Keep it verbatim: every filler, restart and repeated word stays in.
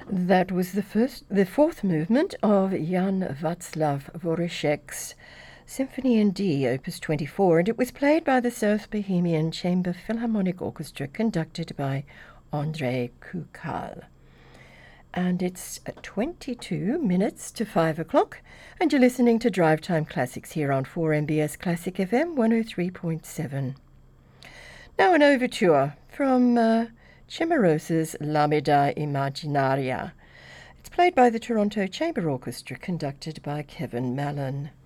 That was the first, the fourth movement of Jan Václav Voracek's Symphony in D, Opus twenty-four, and it was played by the South Bohemian Chamber Philharmonic Orchestra, conducted by Andrei Kukal. And it's at twenty-two minutes to five o'clock, and you're listening to Drive Time Classics here on four M B S Classic F M one oh three point seven. Now an overture from uh, Cimarosa's L'Amida Immaginaria. It's played by the Toronto Chamber Orchestra, conducted by Kevin Mallon.